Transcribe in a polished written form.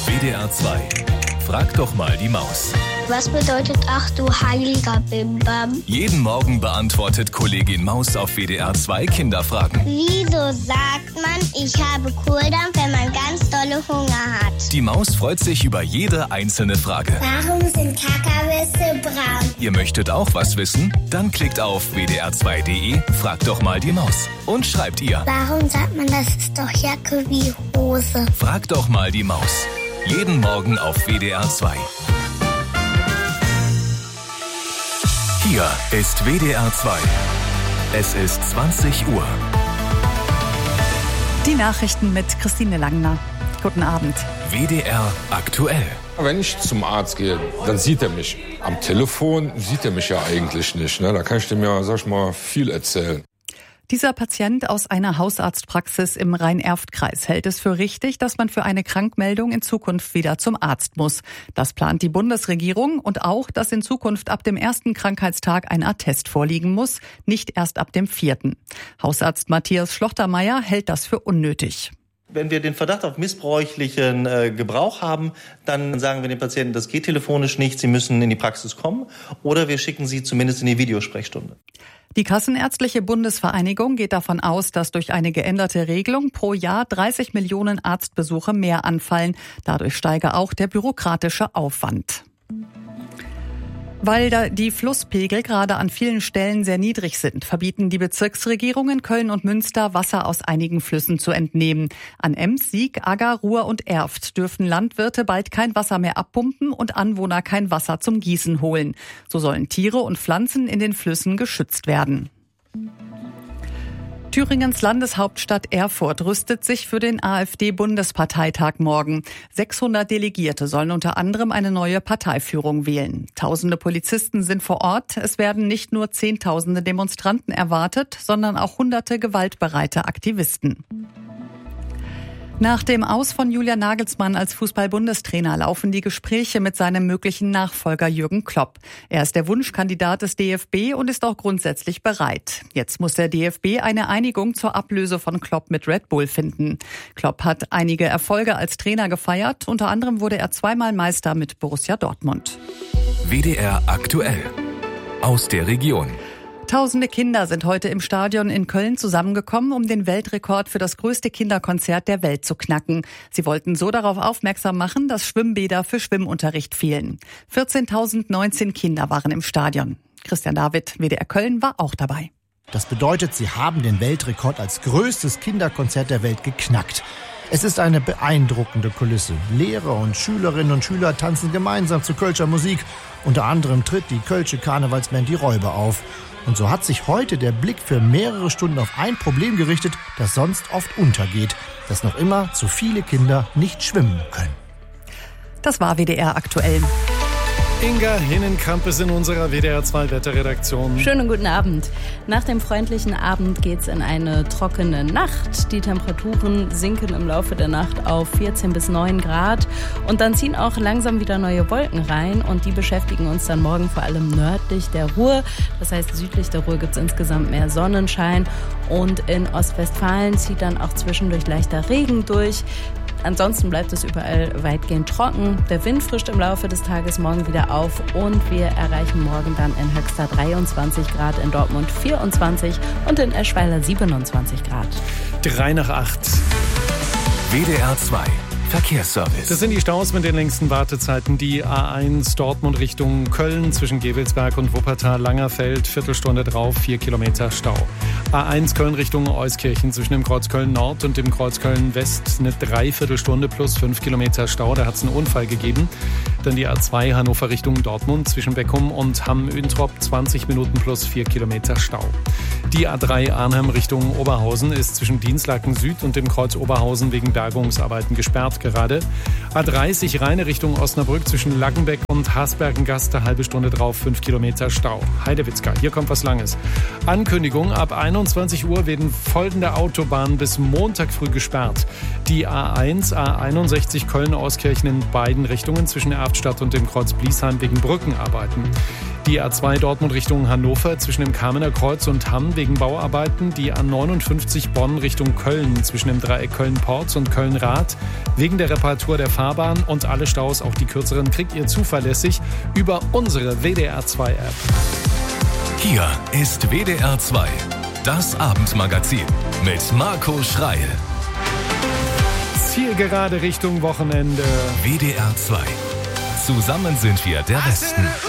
WDR 2. Frag doch mal die Maus. Was bedeutet ach du heiliger Bimbam? Jeden Morgen beantwortet Kollegin Maus auf WDR 2 Kinderfragen. Wieso sagt man, ich habe Kohldampf, wenn man ganz dolle Hunger hat? Die Maus freut sich über jede einzelne Frage. Warum sind Kakawisse braun? Ihr möchtet auch was wissen? Dann klickt auf wdr2.de, fragt doch mal die Maus. Und schreibt ihr. Warum sagt man, das ist doch Jacke wie Hose? Fragt doch mal die Maus. Jeden Morgen auf WDR 2. Hier ist WDR 2. Es ist 20 Uhr. Die Nachrichten mit Christine Langner. Guten Abend. WDR aktuell. Wenn ich zum Arzt gehe, dann sieht er mich. Am Telefon sieht er mich ja eigentlich nicht. Ne? Da kann ich dem ja, sag ich mal, viel erzählen. Dieser Patient aus einer Hausarztpraxis im Rhein-Erft-Kreis hält es für richtig, dass man für eine Krankmeldung in Zukunft wieder zum Arzt muss. Das plant die Bundesregierung und auch, dass in Zukunft ab dem ersten Krankheitstag ein Attest vorliegen muss, nicht erst ab dem 4. Hausarzt Matthias Schlochtermeier hält das für unnötig. Wenn wir den Verdacht auf missbräuchlichen Gebrauch haben, dann sagen wir den Patienten, das geht telefonisch nicht, Sie müssen in die Praxis kommen oder wir schicken Sie zumindest in die Videosprechstunde. Die Kassenärztliche Bundesvereinigung geht davon aus, dass durch eine geänderte Regelung pro Jahr 30 Millionen Arztbesuche mehr anfallen. Dadurch steige auch der bürokratische Aufwand. Weil die Flusspegel gerade an vielen Stellen sehr niedrig sind, verbieten die Bezirksregierungen Köln und Münster, Wasser aus einigen Flüssen zu entnehmen. An Ems, Sieg, Agger, Ruhr und Erft dürfen Landwirte bald kein Wasser mehr abpumpen und Anwohner kein Wasser zum Gießen holen. So sollen Tiere und Pflanzen in den Flüssen geschützt werden. Thüringens Landeshauptstadt Erfurt rüstet sich für den AfD-Bundesparteitag morgen. 600 Delegierte sollen unter anderem eine neue Parteiführung wählen. Tausende Polizisten sind vor Ort. Es werden nicht nur Zehntausende Demonstranten erwartet, sondern auch hunderte gewaltbereite Aktivisten. Nach dem Aus von Julian Nagelsmann als Fußball-Bundestrainer laufen die Gespräche mit seinem möglichen Nachfolger Jürgen Klopp. Er ist der Wunschkandidat des DFB und ist auch grundsätzlich bereit. Jetzt muss der DFB eine Einigung zur Ablöse von Klopp mit Red Bull finden. Klopp hat einige Erfolge als Trainer gefeiert. Unter anderem wurde er zweimal Meister mit Borussia Dortmund. WDR aktuell. Aus der Region. Tausende Kinder sind heute im Stadion in Köln zusammengekommen, um den Weltrekord für das größte Kinderkonzert der Welt zu knacken. Sie wollten so darauf aufmerksam machen, dass Schwimmbäder für Schwimmunterricht fehlen. 14.019 Kinder waren im Stadion. Christian David, WDR Köln, war auch dabei. Das bedeutet, sie haben den Weltrekord als größtes Kinderkonzert der Welt geknackt. Es ist eine beeindruckende Kulisse. Lehrer und Schülerinnen und Schüler tanzen gemeinsam zu Kölscher Musik. Unter anderem tritt die Kölsche Karnevalsband Die Räuber auf. Und so hat sich heute der Blick für mehrere Stunden auf ein Problem gerichtet, das sonst oft untergeht, dass noch immer zu viele Kinder nicht schwimmen können. Das war WDR aktuell. Inga Hinnenkamp ist in unserer WDR 2 Wetterredaktion. Schönen guten Abend. Nach dem freundlichen Abend geht's in eine trockene Nacht. Die Temperaturen sinken im Laufe der Nacht auf 14 bis 9 Grad. Und dann ziehen auch langsam wieder neue Wolken rein. Und die beschäftigen uns dann morgen vor allem nördlich der Ruhr. Das heißt, südlich der Ruhr gibt's insgesamt mehr Sonnenschein. Und in Ostwestfalen zieht dann auch zwischendurch leichter Regen durch. Ansonsten bleibt es überall weitgehend trocken. Der Wind frischt im Laufe des Tages morgen wieder auf und wir erreichen morgen dann in Höxter 23 Grad, in Dortmund 24 und in Eschweiler 27 Grad. 7:03. WDR 2. Verkehrsservice. Das sind die Staus mit den längsten Wartezeiten. Die A1 Dortmund Richtung Köln zwischen Gevelsberg und Wuppertal-Langerfeld, Viertelstunde drauf, 4 Kilometer Stau. A1 Köln Richtung Euskirchen zwischen dem Kreuz Köln Nord und dem Kreuz Köln West eine Dreiviertelstunde plus 5 Kilometer Stau. Da hat es einen Unfall gegeben. Dann die A2 Hannover Richtung Dortmund zwischen Beckum und Hamm-Üntrop 20 Minuten plus 4 Kilometer Stau. Die A3 Arnhem Richtung Oberhausen ist zwischen Dienstlaken Süd und dem Kreuz Oberhausen wegen Bergungsarbeiten gesperrt gerade. A30 Rheine Richtung Osnabrück zwischen Lackenbeck und Hasbergen-Gast, eine halbe Stunde drauf, 5 Kilometer Stau. Heidewitzka, hier kommt was Langes. Ankündigung, ab 21 Uhr werden folgende Autobahnen bis Montag früh gesperrt. Die A1, A61 Köln-Euskirchen in beiden Richtungen zwischen Erftstadt und dem Kreuz Bliesheim wegen Brückenarbeiten. Die A2 Dortmund Richtung Hannover zwischen dem Kamener Kreuz und Hamm wegen Bauarbeiten. Die A59 Bonn Richtung Köln zwischen dem Dreieck Köln-Porz und Köln-Rath wegen der Reparatur der Fahrbahn. Und alle Staus, auch die kürzeren, kriegt ihr zuverlässig über unsere WDR 2 App. Hier ist WDR 2, das Abendmagazin mit Marco Schreil. Zielgerade Richtung Wochenende. WDR 2. Zusammen sind wir der Westen.